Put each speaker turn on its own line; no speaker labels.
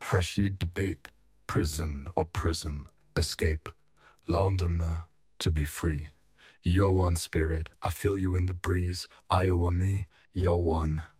Rashid debate, prison or prism, escape, Londoner, to be free. You're one spirit, I feel you in the breeze. Iowa me, you're one.